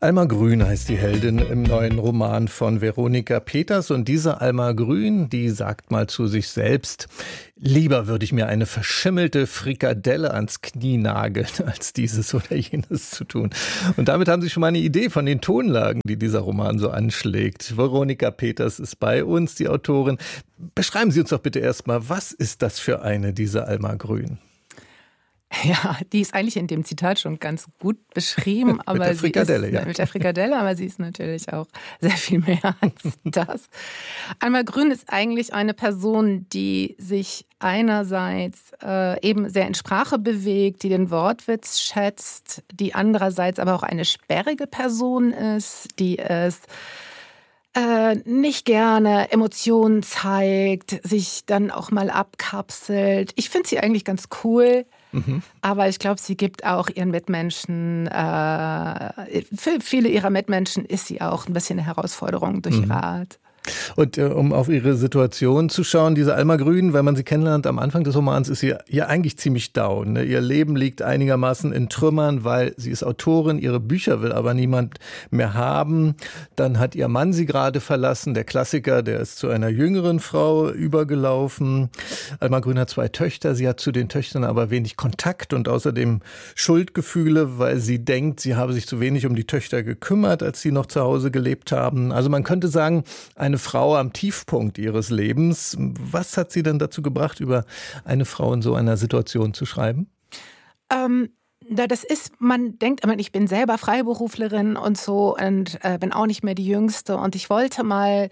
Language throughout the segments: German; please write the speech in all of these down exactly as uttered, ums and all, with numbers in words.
Alma Grün heißt die Heldin im neuen Roman von Veronika Peters. Und diese Alma Grün, die sagt mal zu sich selbst: Lieber würde ich mir eine verschimmelte Frikadelle ans Knie nageln, als dieses oder jenes zu tun. Und damit haben Sie schon mal eine Idee von den Tonlagen, die dieser Roman so anschlägt. Veronika Peters ist bei uns, die Autorin. Beschreiben Sie uns doch bitte erstmal, was ist das für eine, diese Alma Grün? Ja, die ist eigentlich in dem Zitat schon ganz gut beschrieben. Aber mit der Frikadelle, sie ist, ja. Mit der Frikadelle, aber sie ist natürlich auch sehr viel mehr als das. Alma Grün ist eigentlich eine Person, die sich einerseits äh, eben sehr in Sprache bewegt, die den Wortwitz schätzt, die andererseits aber auch eine sperrige Person ist, die es Äh, nicht gerne Emotionen zeigt, sich dann auch mal abkapselt. Ich finde sie eigentlich ganz cool, mhm. aber ich glaube, sie gibt auch ihren Mitmenschen, äh, für viele ihrer Mitmenschen ist sie auch ein bisschen eine Herausforderung durch mhm. ihre Art. Und äh, um auf ihre Situation zu schauen, diese Alma Grün, wenn man sie kennenlernt am Anfang des Romans, ist sie ja eigentlich ziemlich down. Ne? Ihr Leben liegt einigermaßen in Trümmern, weil sie ist Autorin, ihre Bücher will aber niemand mehr haben. Dann hat ihr Mann sie gerade verlassen, der Klassiker, der ist zu einer jüngeren Frau übergelaufen. Alma Grün hat zwei Töchter, sie hat zu den Töchtern aber wenig Kontakt und außerdem Schuldgefühle, weil sie denkt, sie habe sich zu wenig um die Töchter gekümmert, als sie noch zu Hause gelebt haben. Also man könnte sagen, ein Eine Frau am Tiefpunkt ihres Lebens. Was hat Sie denn dazu gebracht, über eine Frau in so einer Situation zu schreiben? Ähm, das ist, man denkt immer, ich bin selber Freiberuflerin und so und äh, bin auch nicht mehr die Jüngste. Und ich wollte mal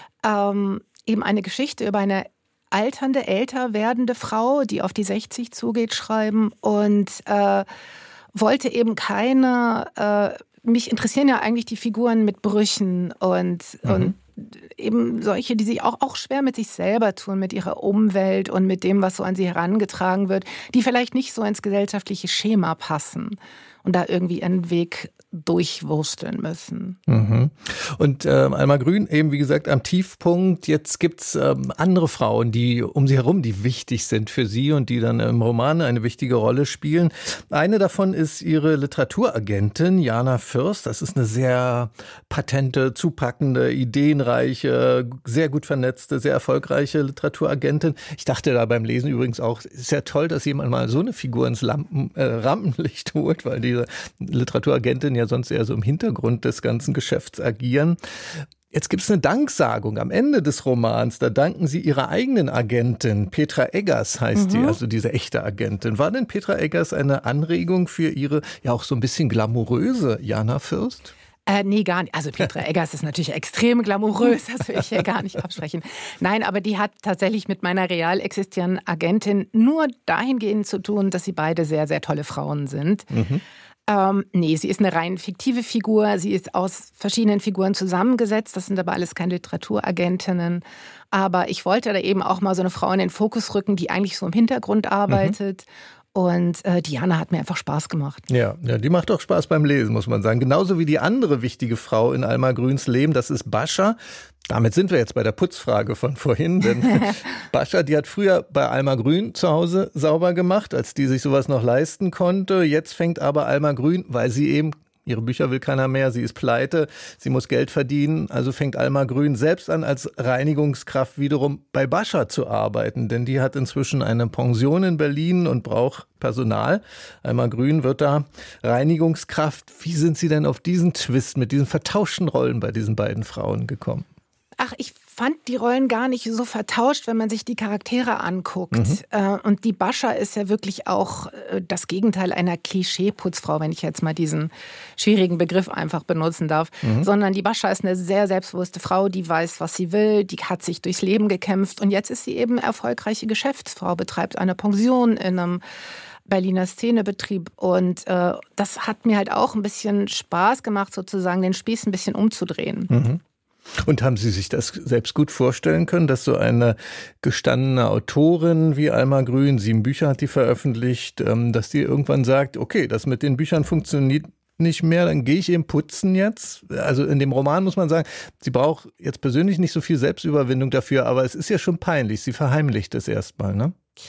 ähm, eben eine Geschichte über eine alternde, älter werdende Frau, die auf die sechzig zugeht, schreiben und äh, wollte eben keine, äh, mich interessieren ja eigentlich die Figuren mit Brüchen und, mhm. und eben solche, die sich auch, auch schwer mit sich selber tun, mit ihrer Umwelt und mit dem, was so an sie herangetragen wird, die vielleicht nicht so ins gesellschaftliche Schema passen und da irgendwie einen Weg durchwursteln müssen. Mhm. Und äh, Alma Grün, eben wie gesagt, am Tiefpunkt. Jetzt gibt's ähm, andere Frauen, die um sie herum, die wichtig sind für sie und die dann im Roman eine wichtige Rolle spielen. Eine davon ist ihre Literaturagentin, Jana Fürst. Das ist eine sehr patente, zupackende, ideenreiche, sehr gut vernetzte, sehr erfolgreiche Literaturagentin. Ich dachte da beim Lesen übrigens auch, ist ja toll, dass jemand mal so eine Figur ins Lampen, äh, Rampenlicht holt, weil diese Literaturagentin ja sonst eher so im Hintergrund des ganzen Geschäfts agieren. Jetzt gibt es eine Danksagung am Ende des Romans. Da danken Sie Ihrer eigenen Agentin. Petra Eggers heißt mhm. die, also diese echte Agentin. War denn Petra Eggers eine Anregung für Ihre ja auch so ein bisschen glamouröse Jana Fürst? Äh, nee, gar nicht. Also Petra Eggers ist natürlich extrem glamourös, das will ich hier gar nicht absprechen. Nein, aber die hat tatsächlich mit meiner real existierenden Agentin nur dahingehend zu tun, dass sie beide sehr, sehr tolle Frauen sind. Mhm. Ähm, nee, sie ist eine rein fiktive Figur. Sie ist aus verschiedenen Figuren zusammengesetzt. Das sind aber alles keine Literaturagentinnen. Aber ich wollte da eben auch mal so eine Frau in den Fokus rücken, die eigentlich so im Hintergrund arbeitet. Mhm. Und äh, Diana hat mir einfach Spaß gemacht. Ja, ja, die macht auch Spaß beim Lesen, muss man sagen. Genauso wie die andere wichtige Frau in Alma Grüns Leben, das ist Bascha. Damit sind wir jetzt bei der Putzfrage von vorhin, denn Bascha, die hat früher bei Alma Grün zu Hause sauber gemacht, als die sich sowas noch leisten konnte. Jetzt fängt aber Alma Grün, weil sie eben, ihre Bücher will keiner mehr, sie ist pleite, sie muss Geld verdienen, also fängt Alma Grün selbst an, als Reinigungskraft wiederum bei Bascha zu arbeiten, denn die hat inzwischen eine Pension in Berlin und braucht Personal. Alma Grün wird da Reinigungskraft. Wie sind Sie denn auf diesen Twist mit diesen vertauschten Rollen bei diesen beiden Frauen gekommen? Ach, ich fand die Rollen gar nicht so vertauscht, wenn man sich die Charaktere anguckt. Mhm. Und die Bascha ist ja wirklich auch das Gegenteil einer Klischee-Putzfrau, wenn ich jetzt mal diesen schwierigen Begriff einfach benutzen darf. Mhm. Sondern die Bascha ist eine sehr selbstbewusste Frau, die weiß, was sie will, die hat sich durchs Leben gekämpft und jetzt ist sie eben erfolgreiche Geschäftsfrau, betreibt eine Pension in einem Berliner Szenebetrieb und äh, das hat mir halt auch ein bisschen Spaß gemacht, sozusagen den Spieß ein bisschen umzudrehen. Mhm. Und haben Sie sich das selbst gut vorstellen können, dass so eine gestandene Autorin wie Alma Grün, sieben Bücher hat die veröffentlicht, dass die irgendwann sagt, okay, das mit den Büchern funktioniert nicht mehr, dann gehe ich eben putzen jetzt? Also in dem Roman muss man sagen, sie braucht jetzt persönlich nicht so viel Selbstüberwindung dafür, aber es ist ja schon peinlich, sie verheimlicht es erstmal, ne?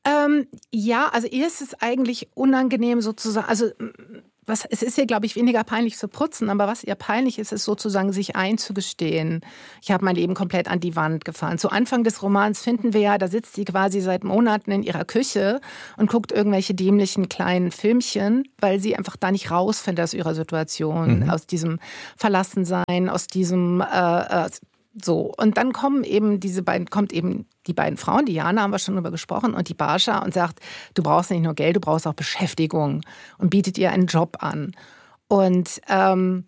Ähm, ja, also ihr ist es eigentlich unangenehm sozusagen, also was, es ist ihr, glaube ich, weniger peinlich zu putzen, aber was ihr peinlich ist, ist sozusagen sich einzugestehen. Ich habe mein Leben komplett an die Wand gefahren. Zu Anfang des Romans finden wir ja, da sitzt sie quasi seit Monaten in ihrer Küche und guckt irgendwelche dämlichen kleinen Filmchen, weil sie einfach da nicht rausfindet aus ihrer Situation, mhm. aus diesem Verlassensein, aus diesem äh, so. Und dann kommen eben diese beiden, kommt eben die beiden Frauen, die Jana haben wir schon drüber gesprochen, und die Barscha und sagt, du brauchst nicht nur Geld, du brauchst auch Beschäftigung, und bietet ihr einen Job an. Und, ähm,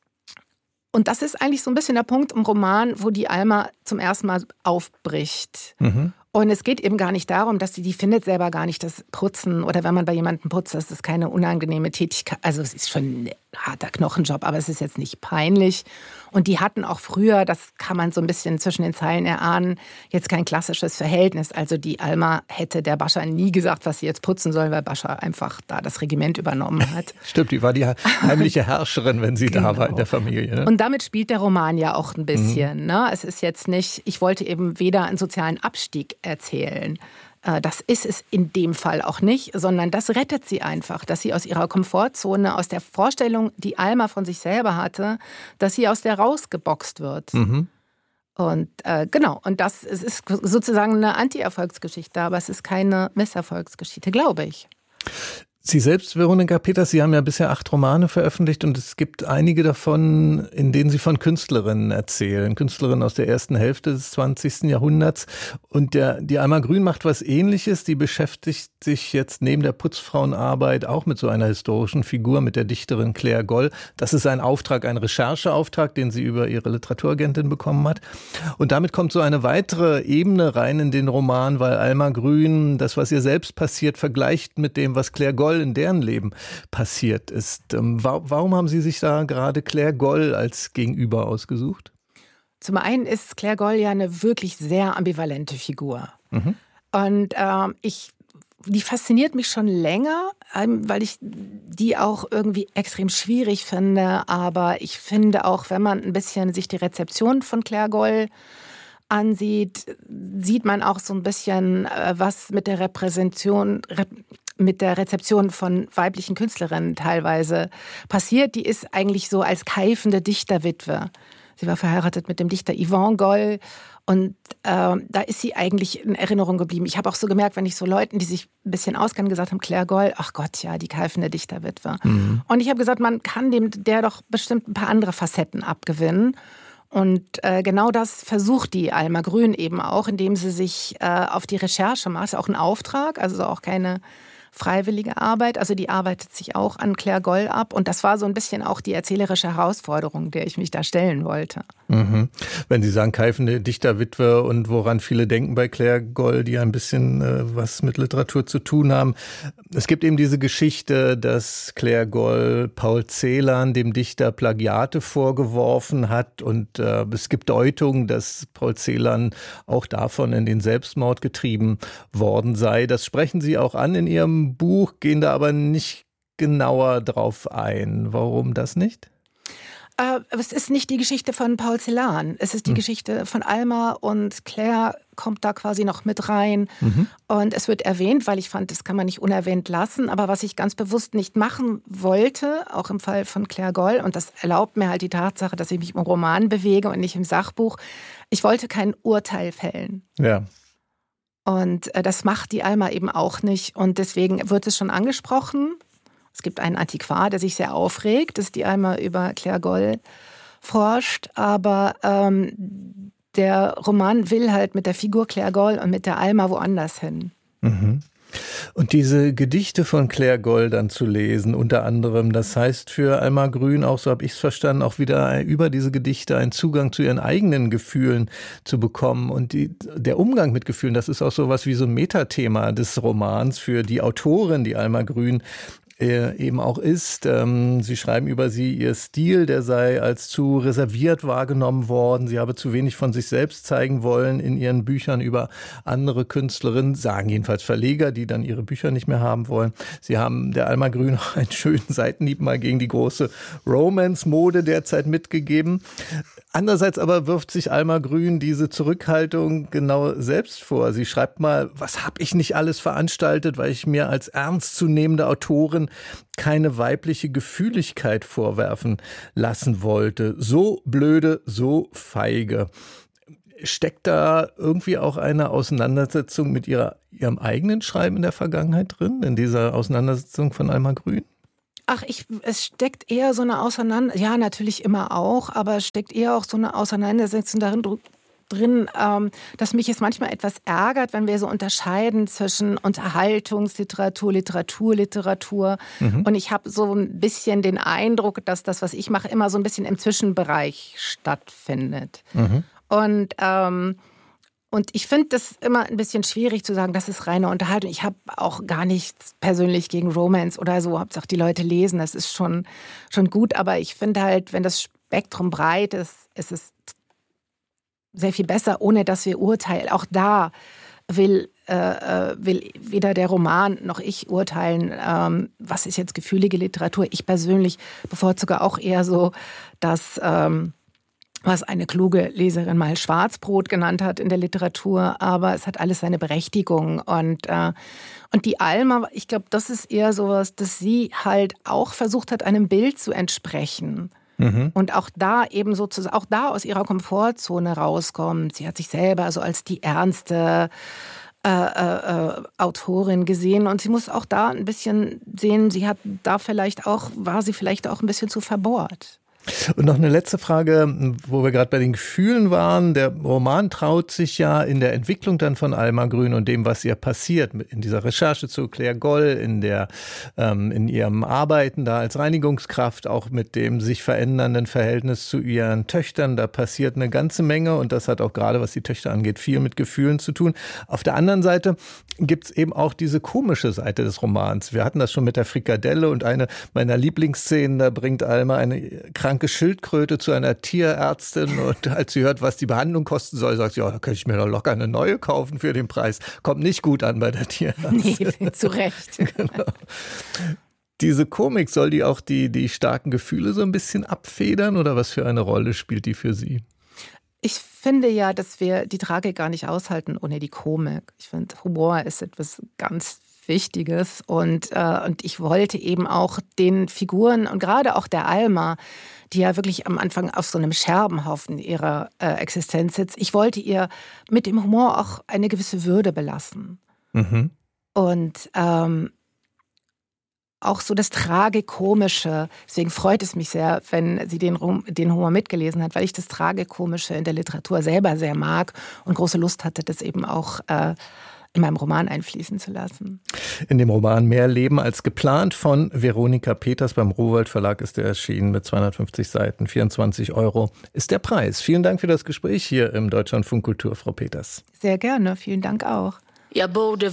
und das ist eigentlich so ein bisschen der Punkt im Roman, wo die Alma zum ersten Mal aufbricht. Mhm. Und es geht eben gar nicht darum, dass sie, die findet selber gar nicht das Putzen oder wenn man bei jemandem putzt, das ist keine unangenehme Tätigkeit. Also es ist schon ein harter Knochenjob, aber es ist jetzt nicht peinlich. Und die hatten auch früher, das kann man so ein bisschen zwischen den Zeilen erahnen, jetzt kein klassisches Verhältnis. Also die Alma hätte der Barscha nie gesagt, was sie jetzt putzen soll, weil Barscha einfach da das Regiment übernommen hat. Stimmt, die war die heimliche Herrscherin, wenn sie genau. da war in der Familie. Ne? Und damit spielt der Roman ja auch ein bisschen. Mhm. Ne? Es ist jetzt nicht, ich wollte eben weder einen sozialen Abstieg erzählen. Das ist es in dem Fall auch nicht, sondern das rettet sie einfach, dass sie aus ihrer Komfortzone, aus der Vorstellung, die Alma von sich selber hatte, dass sie aus der rausgeboxt wird. Mhm. Und äh, genau, und das es ist sozusagen eine Anti-Erfolgsgeschichte, aber es ist keine Misserfolgsgeschichte, glaube ich. Sie selbst, Veronika Peters, Sie haben ja bisher acht Romane veröffentlicht und es gibt einige davon, in denen Sie von Künstlerinnen erzählen. Künstlerinnen aus der ersten Hälfte des zwanzigsten Jahrhunderts. Und der, die Alma Grün macht was Ähnliches. Die beschäftigt sich jetzt neben der Putzfrauenarbeit auch mit so einer historischen Figur, mit der Dichterin Claire Goll. Das ist ein Auftrag, ein Rechercheauftrag, den sie über ihre Literaturagentin bekommen hat. Und damit kommt so eine weitere Ebene rein in den Roman, weil Alma Grün das, was ihr selbst passiert, vergleicht mit dem, was Claire Goll in deren Leben passiert ist. Warum haben Sie sich da gerade Claire Goll als Gegenüber ausgesucht? Zum einen ist Claire Goll ja eine wirklich sehr ambivalente Figur. Mhm. Und ähm, ich, die fasziniert mich schon länger, ähm, weil ich die auch irgendwie extrem schwierig finde. Aber ich finde auch, wenn man ein bisschen sich die Rezeption von Claire Goll ansieht, sieht man auch so ein bisschen, was mit der Repräsentation, mit der Rezeption von weiblichen Künstlerinnen teilweise passiert. Die ist eigentlich so als keifende Dichterwitwe. Sie war verheiratet mit dem Dichter Yvon Goll und äh, da ist sie eigentlich in Erinnerung geblieben. Ich habe auch so gemerkt, wenn ich so Leuten, die sich ein bisschen auskennen, gesagt haben, Claire Goll, ach Gott, ja, die keifende Dichterwitwe. Mhm. Und ich habe gesagt, man kann dem der doch bestimmt ein paar andere Facetten abgewinnen. Und äh, genau das versucht die Alma Grün eben auch, indem sie sich äh, auf die Recherche macht. Das ist auch ein Auftrag, also auch keine freiwillige Arbeit. Also die arbeitet sich auch an Claire Goll ab. Und das war so ein bisschen auch die erzählerische Herausforderung, der ich mich da stellen wollte. Mhm. Wenn Sie sagen, keifende Dichterwitwe und woran viele denken bei Claire Goll, die ein bisschen äh, was mit Literatur zu tun haben. Es gibt eben diese Geschichte, dass Claire Goll Paul Celan, dem Dichter, Plagiate vorgeworfen hat. Und äh, es gibt Deutungen, dass Paul Celan auch davon in den Selbstmord getrieben worden sei. Das sprechen Sie auch an in Ihrem Buch, gehen da aber nicht genauer drauf ein. Warum das nicht? Äh, es ist nicht die Geschichte von Paul Celan. Es ist die hm. Geschichte von Alma und Claire kommt da quasi noch mit rein. Mhm. Und es wird erwähnt, weil ich fand, das kann man nicht unerwähnt lassen. Aber was ich ganz bewusst nicht machen wollte, auch im Fall von Claire Goll, und das erlaubt mir halt die Tatsache, dass ich mich im Roman bewege und nicht im Sachbuch, ich wollte kein Urteil fällen. Ja. Und äh, das macht die Alma eben auch nicht. Und deswegen wird es schon angesprochen. Es gibt einen Antiquar, der sich sehr aufregt, dass die Alma über Claire Goll forscht. Aber ähm, der Roman will halt mit der Figur Claire Goll und mit der Alma woanders hin. Mhm. Und diese Gedichte von Claire Goll dann zu lesen, unter anderem, das heißt für Alma Grün auch, so habe ich es verstanden, auch wieder über diese Gedichte einen Zugang zu ihren eigenen Gefühlen zu bekommen. Und die, der Umgang mit Gefühlen, das ist auch so was wie so ein Metathema des Romans für die Autorin, die Alma Grün eben auch ist. Sie schreiben über sie, ihr Stil, der sei als zu reserviert wahrgenommen worden. Sie habe zu wenig von sich selbst zeigen wollen in ihren Büchern über andere Künstlerinnen, sagen jedenfalls Verleger, die dann ihre Bücher nicht mehr haben wollen. Sie haben der Alma Grün auch einen schönen Seitenhieb mal gegen die große Romance-Mode derzeit mitgegeben. Andererseits aber wirft sich Alma Grün diese Zurückhaltung genau selbst vor. Sie schreibt mal, was habe ich nicht alles veranstaltet, weil ich mir als ernstzunehmende Autorin keine weibliche Gefühligkeit vorwerfen lassen wollte. So blöde, so feige. Steckt da irgendwie auch eine Auseinandersetzung mit ihrer, ihrem eigenen Schreiben in der Vergangenheit drin, in dieser Auseinandersetzung von Alma Grün? Ach, ich, es steckt eher so eine Auseinandersetzung, ja, natürlich immer auch, aber es steckt eher auch so eine Auseinandersetzung darin drin, ähm, dass mich es manchmal etwas ärgert, wenn wir so unterscheiden zwischen Unterhaltungsliteratur, Literaturliteratur. Mhm. Und ich habe so ein bisschen den Eindruck, dass das, was ich mache, immer so ein bisschen im Zwischenbereich stattfindet. Mhm. Und ähm, Und ich finde das immer ein bisschen schwierig zu sagen, das ist reine Unterhaltung. Ich habe auch gar nichts persönlich gegen Romance oder so. Hauptsache die Leute lesen, das ist schon, schon gut. Aber ich finde halt, wenn das Spektrum breit ist, ist es sehr viel besser, ohne dass wir urteilen. Auch da will, äh, will weder der Roman noch ich urteilen, ähm, was ist jetzt gefühlige Literatur. Ich persönlich bevorzuge auch eher so, dass... Ähm, was eine kluge Leserin mal Schwarzbrot genannt hat in der Literatur, aber es hat alles seine Berechtigung. Und, äh, und die Alma, ich glaube, das ist eher sowas, dass sie halt auch versucht hat, einem Bild zu entsprechen. Mhm. Und auch da eben sozusagen, auch da aus ihrer Komfortzone rauskommt. Sie hat sich selber also als die ernste Äh, äh, Autorin gesehen und sie muss auch da ein bisschen sehen, sie hat da vielleicht auch, war sie vielleicht auch ein bisschen zu verbohrt. Und noch eine letzte Frage, wo wir gerade bei den Gefühlen waren. Der Roman traut sich ja in der Entwicklung dann von Alma Grün und dem, was ihr passiert, in dieser Recherche zu Claire Goll, in der, ähm, in ihrem Arbeiten da als Reinigungskraft, auch mit dem sich verändernden Verhältnis zu ihren Töchtern. Da passiert eine ganze Menge und das hat auch gerade, was die Töchter angeht, viel mit Gefühlen zu tun. Auf der anderen Seite gibt es eben auch diese komische Seite des Romans. Wir hatten das schon mit der Frikadelle und eine meiner Lieblingsszenen, da bringt Alma eine kranke Schildkröte zu einer Tierärztin und als sie hört, was die Behandlung kosten soll, sagt sie, ja, da könnte ich mir doch locker eine neue kaufen für den Preis. Kommt nicht gut an bei der Tierärztin. Nee, zu Recht. Genau. Diese Komik, soll die auch die, die starken Gefühle so ein bisschen abfedern oder was für eine Rolle spielt die für Sie? Ich finde ja, dass wir die Tragik gar nicht aushalten ohne die Komik. Ich finde, Humor ist etwas ganz Wichtiges und, äh, und ich wollte eben auch den Figuren und gerade auch der Alma, die ja wirklich am Anfang auf so einem Scherbenhaufen ihrer äh, Existenz sitzt, ich wollte ihr mit dem Humor auch eine gewisse Würde belassen. Mhm. Und ähm, auch so das Tragikomische. Deswegen freut es mich sehr, wenn sie den, den Humor mitgelesen hat, weil ich das Tragikomische in der Literatur selber sehr mag und große Lust hatte, das eben auch äh, in meinem Roman einfließen zu lassen. In dem Roman Mehr Leben als geplant von Veronika Peters beim Rowohlt Verlag ist er erschienen mit zweihundertfünfzig Seiten, vierundzwanzig Euro ist der Preis. Vielen Dank für das Gespräch hier im Deutschlandfunk Kultur, Frau Peters. Sehr gerne, vielen Dank auch.